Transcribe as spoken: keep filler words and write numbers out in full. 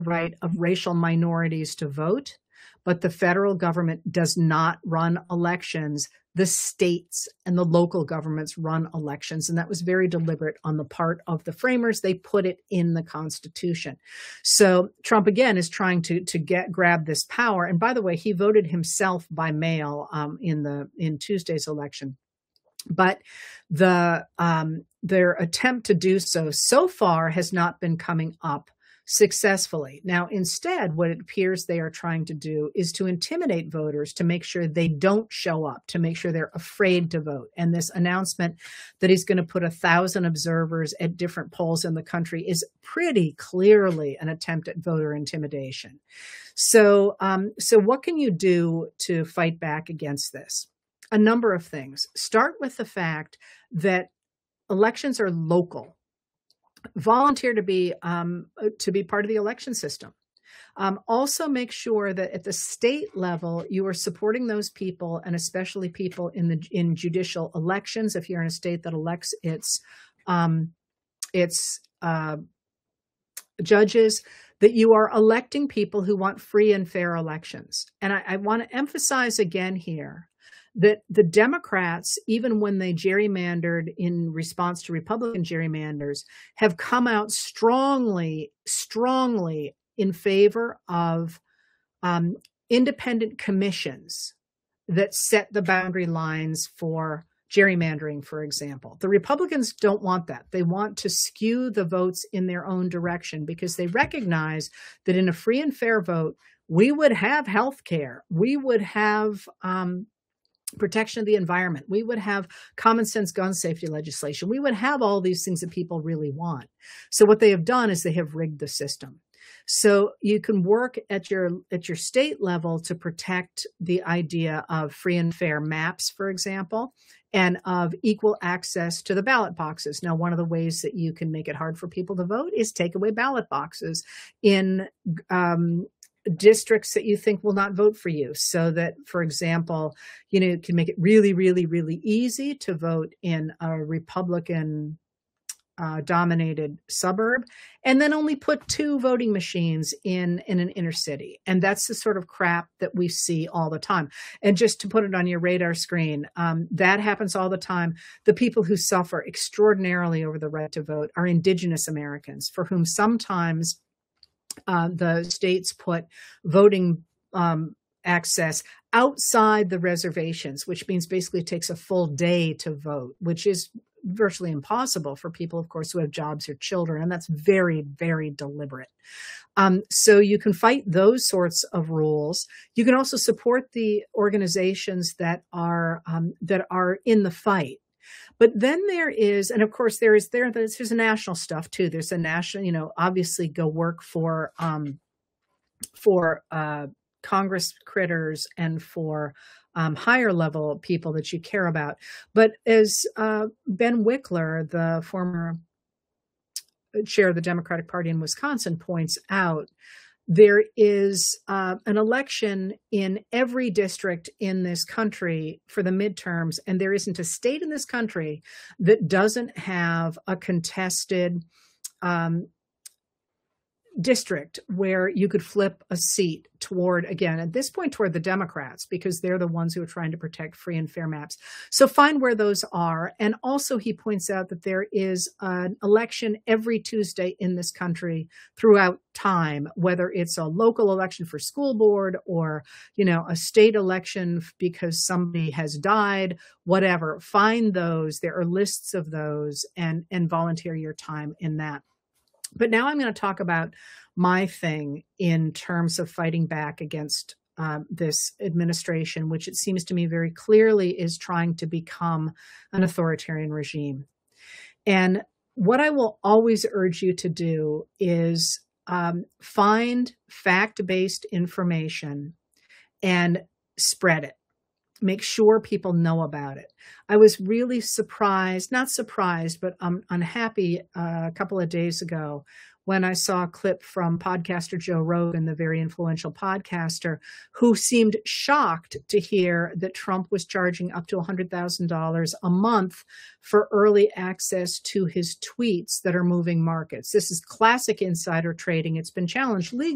right of racial minorities to vote, but the federal government does not run elections. The states and the local governments run elections. And that was very deliberate on the part of the framers. They put it in the Constitution. So Trump, again, is trying to, to get grab this power. And by the way, he voted himself by mail um, in the in Tuesday's election. But the um, their attempt to do so so far has not been coming up successfully. Now, instead, what it appears they are trying to do is to intimidate voters, to make sure they don't show up, to make sure they're afraid to vote. And this announcement that he's going to put a thousand observers at different polls in the country is pretty clearly an attempt at voter intimidation. So, um, so what can you do to fight back against this? A number of things. Start with the fact that elections are local. Volunteer to be um, to be part of the election system. Um, also, make sure that at the state level you are supporting those people, and especially people in the in judicial elections. If you're in a state that elects its um, its uh, judges, that you are electing people who want free and fair elections. And I, I want to emphasize again here that the Democrats, even when they gerrymandered in response to Republican gerrymanders, have come out strongly, strongly in favor of um, independent commissions that set the boundary lines for gerrymandering, for example. The Republicans don't want that. They want to skew the votes in their own direction because they recognize that in a free and fair vote, we would have health care. We would have um, protection of the environment. We would have common sense gun safety legislation. We would have all these things that people really want. So what they have done is they have rigged the system. So you can work at your at your state level to protect the idea of free and fair maps, for example, and of equal access to the ballot boxes. Now, one of the ways that you can make it hard for people to vote is take away ballot boxes in um, districts that you think will not vote for you, so that, for example, you know, you can make it really, really, really easy to vote in a Republican uh, dominated suburb, and then only put two voting machines in, in an inner city. And that's the sort of crap that we see all the time. And just to put it on your radar screen, um, that happens all the time. The people who suffer extraordinarily over the right to vote are Indigenous Americans, for whom sometimes Uh, the states put voting um, access outside the reservations, which means basically it takes a full day to vote, which is virtually impossible for people, of course, who have jobs or children. And that's very, very deliberate. Um, so you can fight those sorts of rules. You can also support the organizations that are um, that are in the fight. But then there is, and of course there is there there's, there's a national stuff too. There's a national, you know, obviously go work for um, for uh, Congress critters and for um, higher level people that you care about. But as uh, Ben Wickler, the former chair of the Democratic Party in Wisconsin, points out, there is uh, an election in every district in this country for the midterms, and there isn't a state in this country that doesn't have a contested um, district where you could flip a seat toward, again, at this point, toward the Democrats, because they're the ones who are trying to protect free and fair maps. So find where those are. And also he points out that there is an election every Tuesday in this country throughout time, whether it's a local election for school board or, you know, a state election because somebody has died, whatever. Find those. There are lists of those, and, and volunteer your time in that. But now I'm going to talk about my thing in terms of fighting back against um, this administration, which it seems to me very clearly is trying to become an authoritarian regime. And what I will always urge you to do is um, find fact-based information and spread it. Make sure people know about it. I was really surprised, not surprised, but um, unhappy uh, a couple of days ago when I saw a clip from podcaster Joe Rogan, the very influential podcaster, who seemed shocked to hear that Trump was charging up to one hundred thousand dollars a month for early access to his tweets that are moving markets. This is classic insider trading. It's been challenged legally.